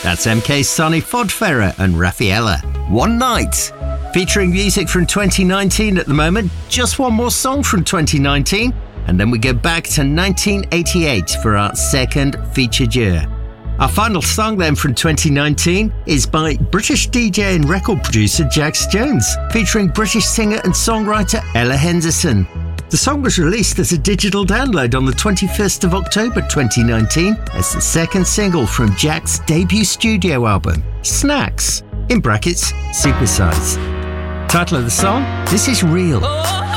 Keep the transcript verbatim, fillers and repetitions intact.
That's M K Sonny, Fod Ferrer and Raffaella. One Night. Featuring music from twenty nineteen at the moment. Just one more song from twenty nineteen. And then we go back to nineteen eighty-eight for our second featured year. Our final song then from twenty nineteen is by British D J and record producer Jax Jones, featuring British singer and songwriter Ella Henderson. The song was released as a digital download on the twenty-first of October twenty nineteen as the second single from Jack's debut studio album, Snacks, in brackets, Supersize. Title of the song, This Is Real. Oh.